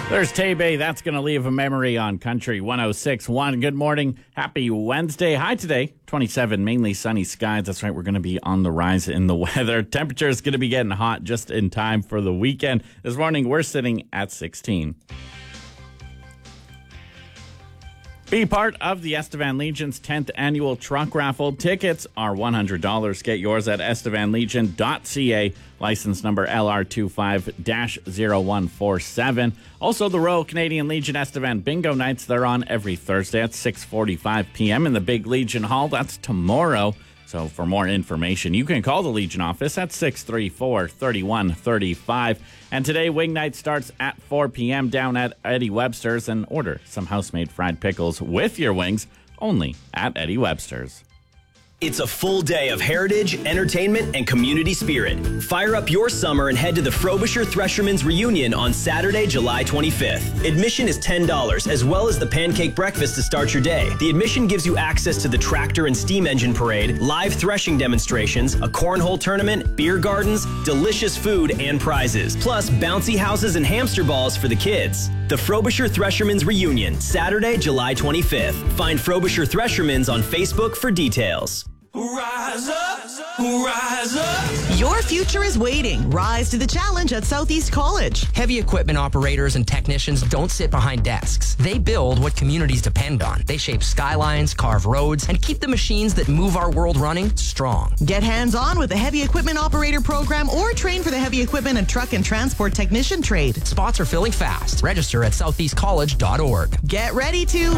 There's Tay-Bay. That's going to leave a memory on Country 106.1. Good morning. Happy Wednesday. High today, 27, mainly sunny skies. That's right. We're going to be on the rise in the weather. Temperature is going to be getting hot just in time for the weekend. This morning, we're sitting at 16. Be part of the Estevan Legion's 10th annual truck raffle. Tickets are $100. Get yours at estevanlegion.ca. License number LR25-0147. Also, the Royal Canadian Legion Estevan Bingo Nights. They're on every Thursday at 6:45 p.m. in the Big Legion Hall. That's tomorrow. So for more information, you can call the Legion office at 634-3135. And today, Wing Night starts at 4 p.m. down at Eddie Webster's, and order some house-made fried pickles with your wings only at Eddie Webster's. It's a full day of heritage, entertainment, and community spirit. Fire up your summer and head to the Frobisher Threshermen's Reunion on Saturday, July 25th. Admission is $10, as well as the pancake breakfast to start your day. The admission gives you access to the tractor and steam engine parade, live threshing demonstrations, a cornhole tournament, beer gardens, delicious food, and prizes. Plus, bouncy houses and hamster balls for the kids. The Frobisher Threshermen's Reunion, Saturday, July 25th. Find Frobisher Threshermen's on Facebook for details. Rise up, rise up. Your future is waiting. Rise to the challenge at Southeast College. Heavy equipment operators and technicians don't sit behind desks. They build what communities depend on. They shape skylines, carve roads, and keep the machines that move our world running strong. Get hands-on with the Heavy Equipment Operator Program or train for the Heavy Equipment and Truck and Transport Technician trade. Spots are filling fast. Register at southeastcollege.org. Get ready to...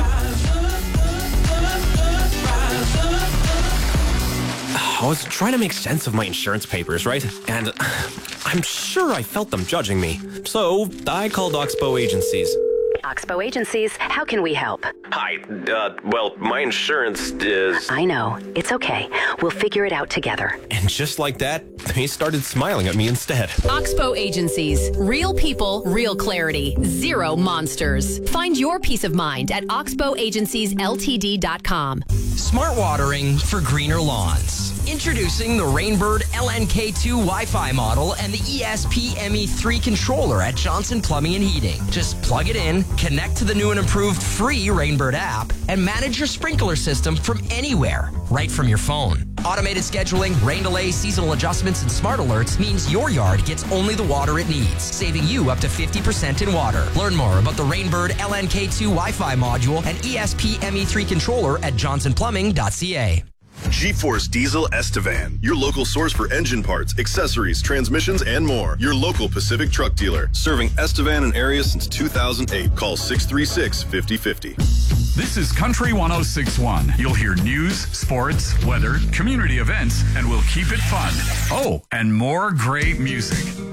I was trying to make sense of my insurance papers, right? And I'm sure I felt them judging me. So I called Oxbow Agencies. Oxbow Agencies, how can we help? Hi, well, my insurance is... I know. It's okay. We'll figure it out together. And just like that, they started smiling at me instead. Oxbow Agencies. Real people, real clarity. Zero monsters. Find your peace of mind at oxbowagenciesltd.com. Smart watering for greener lawns. Introducing the Rainbird LNK2 Wi-Fi model and the ESP ME3 controller at Johnson Plumbing and Heating. Just plug it in, connect to the new and improved free Rainbird app, and manage your sprinkler system from anywhere, right from your phone. Automated scheduling, rain delay, seasonal adjustments, and smart alerts means your yard gets only the water it needs, saving you up to 50% in water. Learn more about the Rainbird LNK2 Wi-Fi module and ESP ME3 controller at johnsonplumbing.ca. G-Force Diesel Estevan, your local source for engine parts, accessories, transmissions, and more. Your local Pacific truck dealer, serving Estevan and area since 2008. Call 636-5050. This is Country 106.1. You'll hear news, sports, weather, community events, and we'll keep it fun. Oh, and more great music.